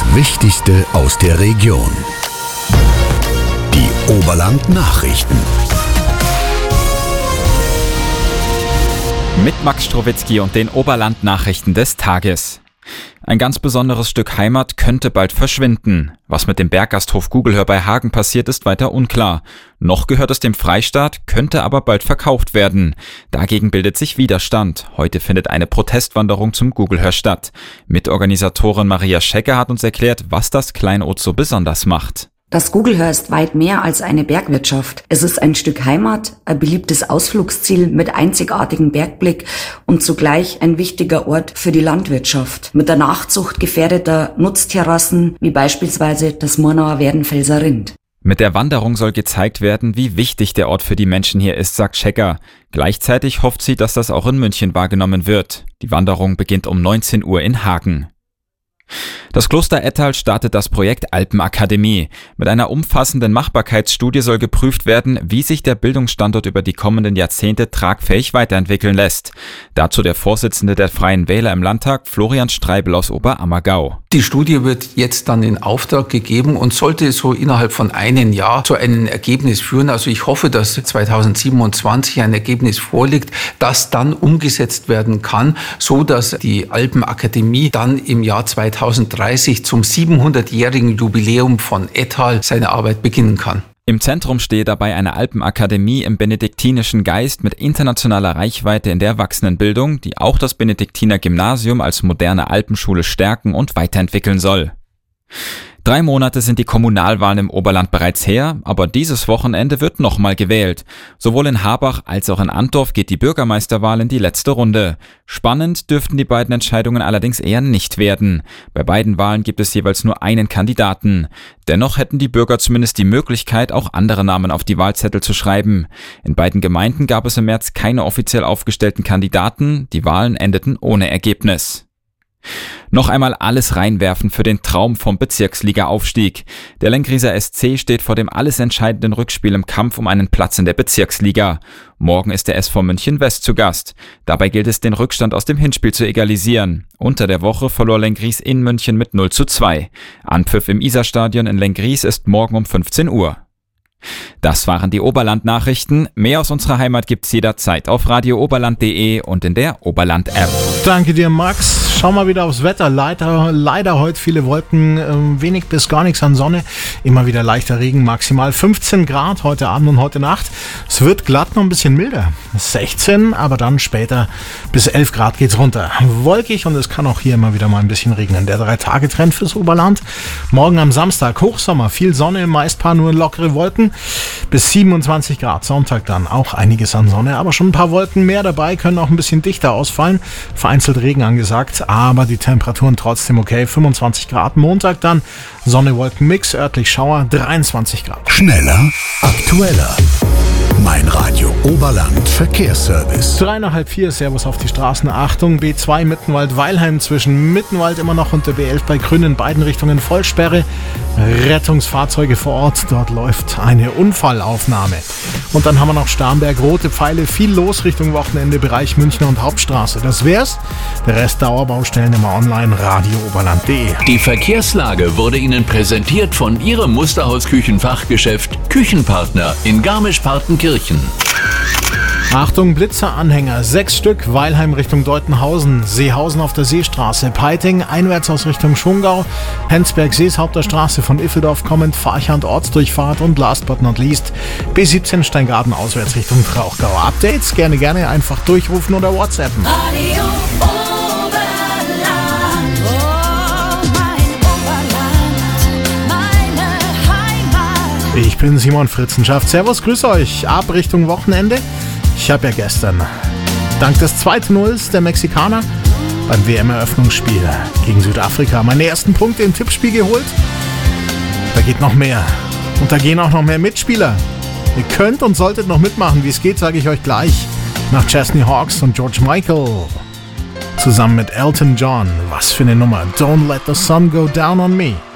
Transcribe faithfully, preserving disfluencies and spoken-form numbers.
Wichtigste aus der Region. Die Oberland-Nachrichten. Mit Max Strowitzki und den Oberland-Nachrichten des Tages. Ein ganz besonderes Stück Heimat könnte bald verschwinden. Was mit dem Berggasthof Gugelhör bei Hagen passiert, ist weiter unklar. Noch gehört es dem Freistaat, könnte aber bald verkauft werden. Dagegen bildet sich Widerstand. Heute findet eine Protestwanderung zum Gugelhör statt. Mitorganisatorin Maria Schecker hat uns erklärt, was das Kleinod so besonders macht. Das Gugelhör ist weit mehr als eine Bergwirtschaft. Es ist ein Stück Heimat, ein beliebtes Ausflugsziel mit einzigartigem Bergblick und zugleich ein wichtiger Ort für die Landwirtschaft. Mit der Nachzucht gefährdeter Nutzterrassen, wie beispielsweise das Murnauer Werdenfelser Rind. Mit der Wanderung soll gezeigt werden, wie wichtig der Ort für die Menschen hier ist, sagt Schecker. Gleichzeitig hofft sie, dass das auch in München wahrgenommen wird. Die Wanderung beginnt um neunzehn Uhr in Hagen. Das Kloster Ettal startet das Projekt Alpenakademie. Mit einer umfassenden Machbarkeitsstudie soll geprüft werden, wie sich der Bildungsstandort über die kommenden Jahrzehnte tragfähig weiterentwickeln lässt. Dazu der Vorsitzende der Freien Wähler im Landtag, Florian Streibel aus Oberammergau. Die Studie wird jetzt dann in Auftrag gegeben und sollte so innerhalb von einem Jahr zu einem Ergebnis führen. Also ich hoffe, dass zweitausendsiebenundzwanzig ein Ergebnis vorliegt, das dann umgesetzt werden kann, so dass die Alpenakademie dann im Jahr zweitausenddreißig zum siebenhundertjährigen Jubiläum von Ettal seine Arbeit beginnen kann. Im Zentrum stehe dabei eine Alpenakademie im benediktinischen Geist mit internationaler Reichweite in der Erwachsenenbildung, die auch das Benediktiner Gymnasium als moderne Alpenschule stärken und weiterentwickeln soll. Drei Monate sind die Kommunalwahlen im Oberland bereits her, aber dieses Wochenende wird nochmal gewählt. Sowohl in Harbach als auch in Antdorf geht die Bürgermeisterwahl in die letzte Runde. Spannend dürften die beiden Entscheidungen allerdings eher nicht werden. Bei beiden Wahlen gibt es jeweils nur einen Kandidaten. Dennoch hätten die Bürger zumindest die Möglichkeit, auch andere Namen auf die Wahlzettel zu schreiben. In beiden Gemeinden gab es im März keine offiziell aufgestellten Kandidaten. Die Wahlen endeten ohne Ergebnis. Noch einmal alles reinwerfen für den Traum vom Bezirksliga-Aufstieg. Der Lengrieser S C steht vor dem alles entscheidenden Rückspiel im Kampf um einen Platz in der Bezirksliga. Morgen ist der S V München West zu Gast. Dabei gilt es, den Rückstand aus dem Hinspiel zu egalisieren. Unter der Woche verlor Lenggries in München mit null zu zwei. Anpfiff im Isarstadion in Lenggries ist morgen um fünfzehn Uhr. Das waren die Oberland-Nachrichten. Mehr aus unserer Heimat gibt's jederzeit auf radio oberland punkt de und in der Oberland-App. Danke dir, Max. Schau mal wieder aufs Wetter. Leider, leider heute viele Wolken, äh, wenig bis gar nichts an Sonne. Immer wieder leichter Regen, maximal fünfzehn Grad heute Abend und heute Nacht. Es wird glatt noch ein bisschen milder. sechzehn, aber dann später bis elf Grad geht's runter. Wolkig und es kann auch hier immer wieder mal ein bisschen regnen. Der Drei-Tage-Trend fürs Oberland. Morgen am Samstag Hochsommer, viel Sonne, meist paar nur lockere Wolken. Bis siebenundzwanzig Grad. Sonntag dann auch einiges an Sonne, aber schon ein paar Wolken mehr dabei, können auch ein bisschen dichter ausfallen. Vereinzelt Regen angesagt, aber die Temperaturen trotzdem okay. fünfundzwanzig Grad. Montag dann Sonne, Wolken, Mix, örtlich Schauer, dreiundzwanzig Grad. Schneller, aktueller. Mein Radio Oberland Verkehrsservice. Drei nach halb vier, Servus auf die Straßen. Achtung, B zwei Mittenwald-Weilheim zwischen Mittenwald immer noch und der B elf bei Grün in beiden Richtungen Vollsperre. Rettungsfahrzeuge vor Ort, dort läuft eine Unfallaufnahme. Und dann haben wir noch Starnberg, rote Pfeile, viel los Richtung Wochenende, Bereich Münchner und Hauptstraße. Das wär's. Der Rest Dauerbaustellen immer online, radio oberland punkt de. Die Verkehrslage wurde Ihnen präsentiert von Ihrem Musterhaus-Küchenfachgeschäft Küchenpartner in Garmisch-Partenkirchen. Achtung, Blitzeranhänger, sechs Stück, Weilheim Richtung Deutenhausen, Seehausen auf der Seestraße, Peiting, einwärts aus Richtung Schongau, Hensberg-Seeshaupter Straße von Iffeldorf kommend, Farchand Ortsdurchfahrt und last but not least B siebzehn Steingarten auswärts Richtung Trauchgau. Updates gerne, gerne einfach durchrufen oder WhatsAppen. Radio Oberland, oh mein Oberland, meine Heimat. Ich bin Simon Fritzenschaft. Servus, grüß euch. Ab Richtung Wochenende. Ich habe ja gestern dank des zwei zu null der Mexikaner beim W M-Eröffnungsspiel gegen Südafrika meine ersten Punkte im Tippspiel geholt. Da geht noch mehr. Und da gehen auch noch mehr Mitspieler. Ihr könnt und solltet noch mitmachen. Wie es geht, sage ich euch gleich. Nach Chesney Hawkes und George Michael. Zusammen mit Elton John. Was für eine Nummer. Don't let the sun go down on me.